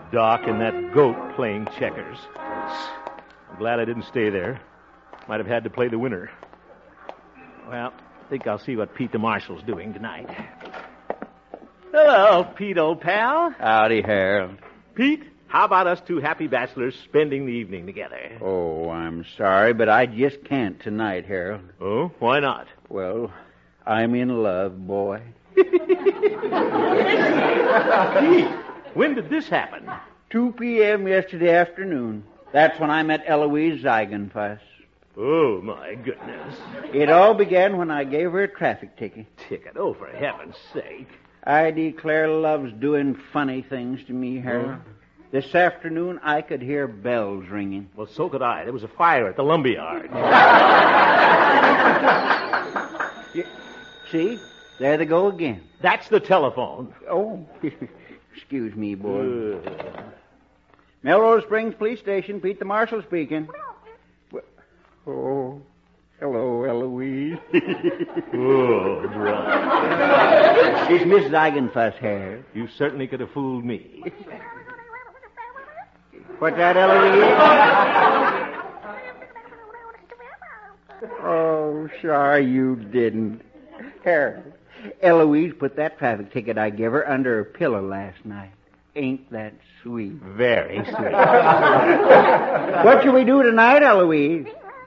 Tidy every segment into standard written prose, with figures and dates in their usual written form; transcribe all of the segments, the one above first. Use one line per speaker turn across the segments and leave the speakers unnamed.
Doc and that goat playing checkers. I'm glad I didn't stay there. Might have had to play the winner. Well, I think I'll see what Pete the Marshal's doing tonight. Hello, Pete, old pal.
Howdy, Harold.
Pete, how about us two happy bachelors spending the evening together?
Oh, I'm sorry, but I just can't tonight, Harold.
Oh, why not?
Well, I'm in love, boy.
Pete, when did this happen?
2 p.m. yesterday afternoon. That's when I met Eloise Ziegenfuss.
Oh, my goodness.
It all began when I gave her a traffic ticket.
Ticket? Oh, for heaven's sake.
I declare love's doing funny things to me, Harold. This afternoon, I could hear bells ringing.
Well, so could I. There was a fire at the lumberyard.
See? There they go again.
That's the telephone.
Oh, excuse me, boy. Melrose Springs Police Station, Pete the Marshal speaking. Oh, hello, Eloise.
Oh, brother.
It's Miss Ziegenfuss here.
You certainly could have fooled me.
What's that, Eloise? Oh, sorry you didn't. Here, Eloise put that traffic ticket I gave her under her pillow last night. Ain't that sweet?
Very sweet.
What shall we do tonight, Eloise?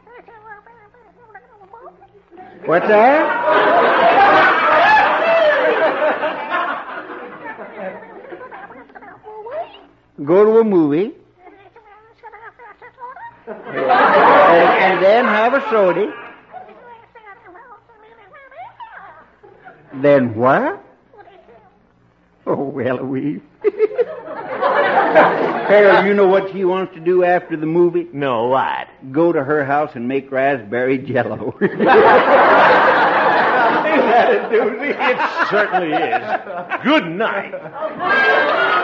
What's that? Go to a movie. And then have a soda. Then what? Oh, Eloise. Harold, you know what she wants to do after the movie?
No, what?
Go to her house and make raspberry jello.
Ain't that a doozy? It certainly is. Good night.